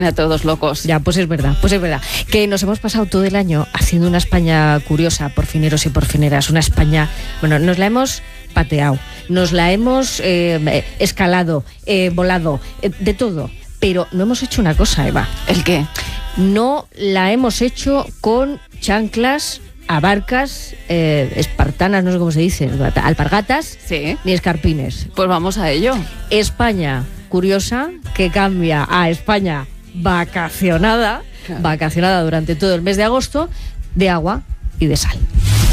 A todos locos. Ya, pues es verdad. Que nos hemos pasado todo el año haciendo una España curiosa, por fineros y por fineras. Una España, bueno, nos la hemos pateado, nos la hemos escalado, volado, de todo. Pero no hemos hecho una cosa, Eva. ¿El qué? No la hemos hecho con chanclas, abarcas, espartanas, no sé cómo se dice, alpargatas, sí, ni escarpines. Pues vamos a ello. España curiosa, que cambia a España vacacionada durante todo el mes de agosto, de agua y de sal.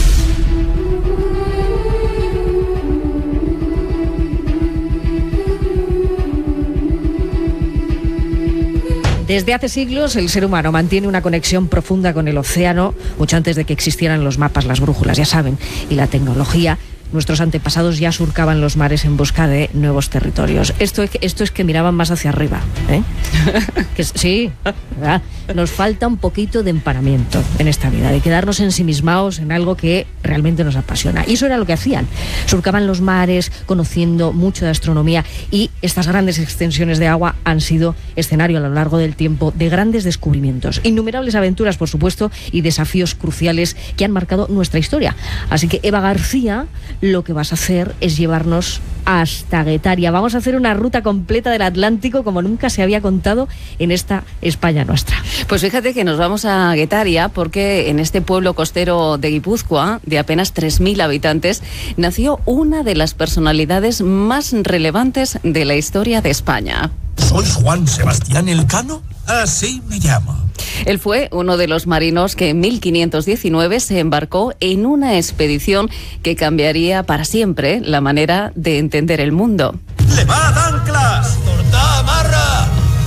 Desde hace siglos el ser humano mantiene una conexión profunda con el océano, mucho antes de que existieran los mapas, las brújulas, ya saben, y la tecnología. Nuestros antepasados ya surcaban los mares en busca de nuevos territorios. Esto es que miraban más hacia arriba, ¿eh? Sí, ¿verdad? Nos falta un poquito de empanamiento en esta vida, de quedarnos ensimismados en algo que realmente nos apasiona. Y eso era lo que hacían. Surcaban los mares, conociendo mucho de astronomía, y estas grandes extensiones de agua han sido escenario a lo largo del tiempo de grandes descubrimientos. Innumerables aventuras, por supuesto, y desafíos cruciales que han marcado nuestra historia. Así que, Eva García, lo que vas a hacer es llevarnos hasta Guetaria. Vamos a hacer una ruta completa del Atlántico como nunca se había contado en esta España nuestra. Pues fíjate que nos vamos a Guetaria porque en este pueblo costero de Guipúzcoa, de apenas 3.000 habitantes, nació una de las personalidades más relevantes de la historia de España. ¿Sois Juan Sebastián Elcano? Así me llamo. Él fue uno de los marinos que en 1519 se embarcó en una expedición que cambiaría para siempre la manera de entender el mundo. ¡Levad anclas! ¡Cortad amarra!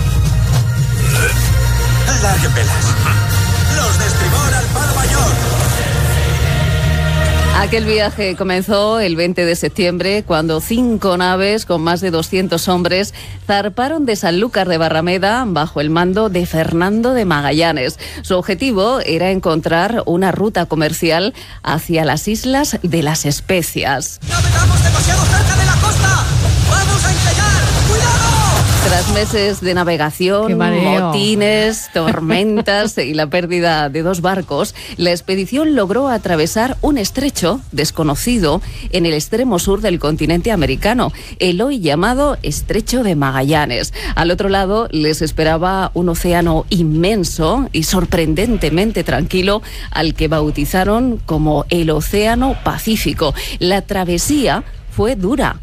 ¡Larguen velas! ¡Los de estribor al palo mayor! Aquel viaje comenzó el 20 de septiembre cuando 5 naves con más de 200 hombres zarparon de Sanlúcar de Barrameda bajo el mando de Fernando de Magallanes. Su objetivo era encontrar una ruta comercial hacia las islas de las Especias. ¡Navegamos demasiado cerca de la costa! ¡Vamos a encallar! ¡Cuidado! Tras meses de navegación, motines, tormentas y la pérdida de 2 barcos, la expedición logró atravesar un estrecho desconocido en el extremo sur del continente americano, el hoy llamado Estrecho de Magallanes. Al otro lado les esperaba un océano inmenso y sorprendentemente tranquilo, al que bautizaron como el Océano Pacífico. La travesía fue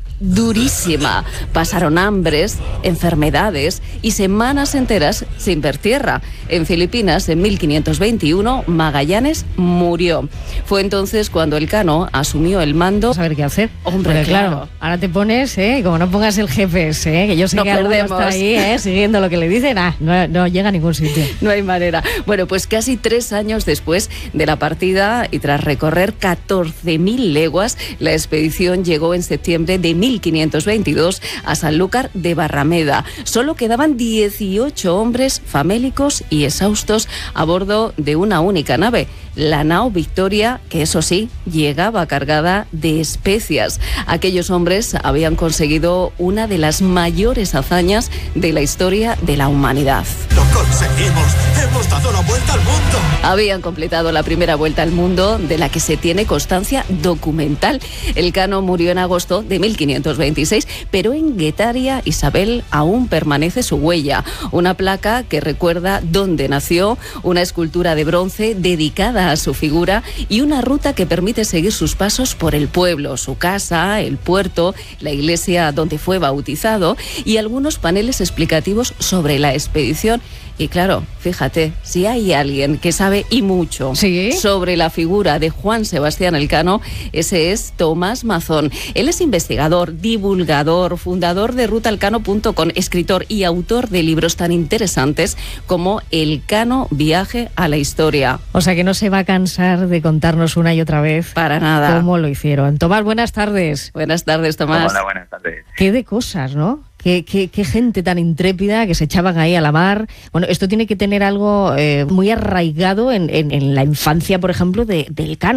durísima. Pasaron hambres, enfermedades y semanas enteras sin ver tierra. En Filipinas, en 1521, Magallanes murió. Fue entonces cuando Elcano asumió el mando. ¿Saber qué hacer? Hombre, porque, claro, ahora te pones, como no pongas el GPS, que yo sé no que alguno está ahí, siguiendo lo que le dicen, no llega a ningún sitio. No hay manera. Bueno, pues casi 3 años después de la partida y tras recorrer 14.000 leguas, la expedición llegó en septiembre de 1522 a Sanlúcar de Barrameda. Solo quedaban 18 hombres famélicos y exhaustos a bordo de una única nave, la nao Victoria, que eso sí, llegaba cargada de especias. Aquellos hombres habían conseguido una de las mayores hazañas de la historia de la humanidad. ¡Lo conseguimos! ¡Hemos dado la vuelta al mundo! Habían completado la primera vuelta al mundo, de la que se tiene constancia documental. Elcano murió en agosto de 1526, pero en Guetaria, Isabel, aún permanece su huella. Una placa que recuerda dónde nació, una escultura de bronce dedicada a su figura y una ruta que permite seguir sus pasos por el pueblo, su casa, el puerto, la iglesia donde fue bautizado y algunos paneles explicativos sobre la expedición. Y claro, fíjate, si hay alguien que sabe y mucho sobre la figura de Juan Sebastián Elcano, ese es Tomás Mazón. Él es investigador, divulgador, fundador de rutaalcano.com, escritor y autor de libros tan interesantes como Elcano, viaje a la historia. O sea que no se va a cansar de contarnos una y otra vez. Para nada. Cómo lo hicieron. Tomás, buenas tardes. Buenas tardes, Tomás. Hola, buenas tardes. Qué de cosas, ¿no? Qué gente tan intrépida que se echaban ahí a la mar. Bueno, esto tiene que tener algo muy arraigado en la infancia, por ejemplo, de Elcano.